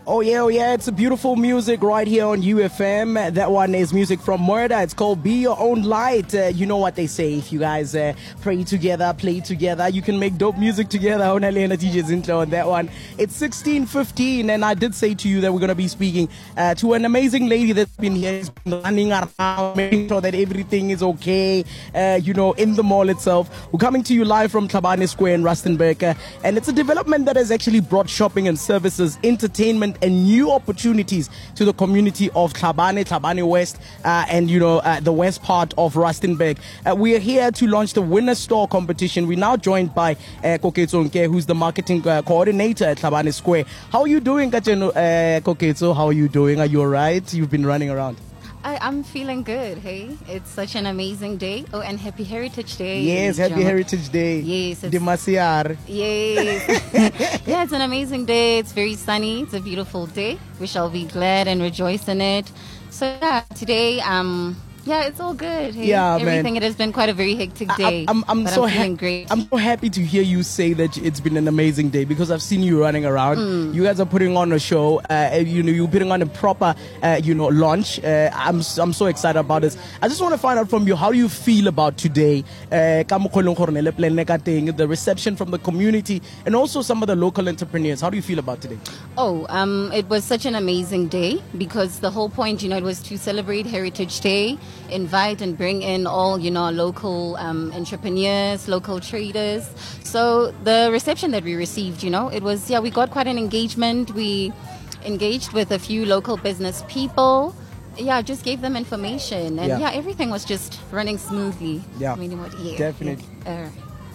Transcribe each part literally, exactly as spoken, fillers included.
Oh yeah, oh yeah, it's a beautiful music right here on U F M. That one is music from Murder. It's called Be Your Own Light. Uh, you know what they say, if you guys uh, pray together, play together, you can make dope music together. On that one. It's sixteen fifteen, and I did say to you that we're going to be speaking uh, to an amazing lady that's been here, has been running around, making sure that everything is okay, uh, you know, in the mall itself. We're coming to you live from Thabane Square in Rustenburg, uh, and it's a development that has actually brought shopping and services, entertainment, and new opportunities to the community of Thabane, Thabane West, uh, and you know uh, the west part of Rustenburg. Uh, we are here to launch the Winner Store competition. We're now joined by uh, Koketso Nke, who's the marketing uh, coordinator at Thabane Square. How are you doing, Kacheno, uh, Koketso? How are you doing? Are you alright? You've been running around. I, I'm feeling good, hey? It's such an amazing day. Oh, and Happy Heritage Day. Yes, Happy John. Heritage Day. Yes. It's, Demasiar. yes. Yeah, it's an amazing day. It's very sunny. It's a beautiful day. We shall be glad and rejoice in it. So, yeah, today, um... yeah, it's all good. Hey? Yeah, Everything. man. It has been quite a very hectic day. I, I'm, I'm but so I'm feeling ha- great. I'm so happy to hear you say that it's been an amazing day, because I've seen you running around. Mm. You guys are putting on a show. Uh, you know, you're putting on a proper, uh, you know, launch. Uh, I'm I'm so excited about this. I just want to find out from you, how do you feel about today? Uh, the reception from the community and also some of the local entrepreneurs. How do you feel about today? Oh, um, it was such an amazing day, because the whole point, you know, it was to celebrate Heritage Day, invite and bring in all, you know, local um, entrepreneurs, local traders. So the reception that we received, you know, it was, yeah, we got quite an engagement. We engaged with a few local business people. Yeah, just gave them information. And yeah, yeah everything was just running smoothly. Yeah, I mean, what, yeah definitely. Uh,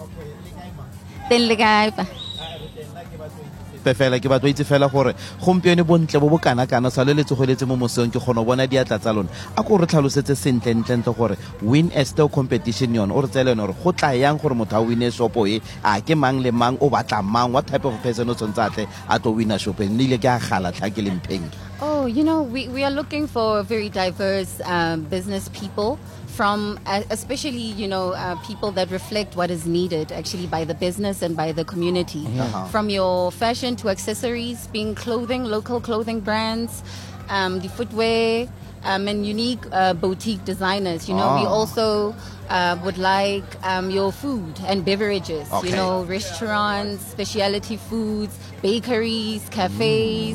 fela ke batho itse fela gore gompieno bontle bo bokana kana sa le le tsogoletse mo mosong ke gona bona diatla tsa lona a go re tlhalosetse sentle ntle gore win a store competition yon o re tsele gore go tla yang gore motho a win shopo e a ke mang le mang o batla mang, what type of person o tsontsatle a to win a shop e nile ke a gala tlha ke lempeng. Oh, you know, we, we are looking for very diverse um, business people, from uh, especially, you know, uh, people that reflect what is needed actually by the business and by the community. Uh-huh. From your fashion to accessories, being clothing, local clothing brands, um, the footwear, um, and unique uh, boutique designers. You know, Ah. we also uh, would like um, your food and beverages, Okay. you know, restaurants, specialty foods, bakeries, cafes.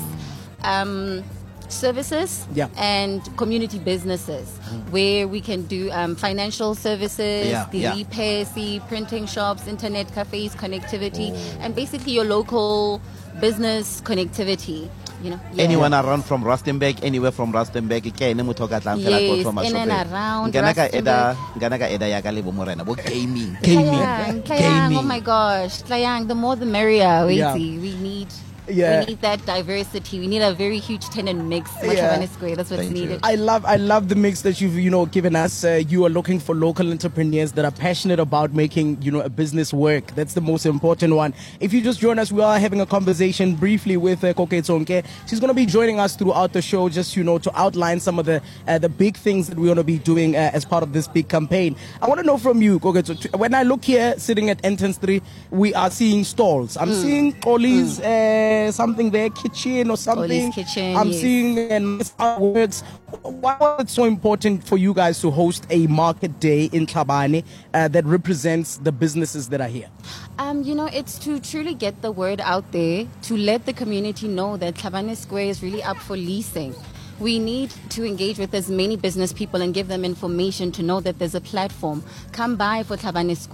Um, services Yeah. and community businesses where we can do um, financial services, Yeah, the yeah. repairs, the printing shops, internet cafes, connectivity, and basically your local business connectivity. You know, yeah. Anyone around from Rustenburg, anywhere from Rustenburg, ke ene motho ka tlang fela Yes, go from in and around ngana ka eda Rustenburg. ngana ka eda ya ka le bo morena bo gaming Tlayang, Tlayang, oh gaming. my gosh, Tlayang, the more the merrier. Wait, Yeah. we need Yeah. we need that diversity. We need a very huge tenant mix. Yeah. Yeah. Square. That's what's Thank you. needed. I love I love the mix that you've you know given us. Uh, you are looking for local entrepreneurs that are passionate about making you know a business work. That's the most important one. If you just join us, we are having a conversation briefly with uh, Koketso Nke. She's going to be joining us throughout the show, just you know to outline some of the uh, the big things that we're going to be doing uh, as part of this big campaign. I want to know from you, Koketso. When I look here, sitting at entrance three, we are seeing stalls. I'm Mm. seeing Oli's uh, something there. Kitchen or something. Oli's Kitchen, I'm yes. seeing and artworks. Why was it so important for you guys to host a market day in Thabane uh, that represents the businesses that are here? Um, you know, it's to truly get the word out there, to let the community know that Thabane Square is really up for leasing. We need to engage with as many business people and give them information to know that there's a platform. Come by for Thabane Square.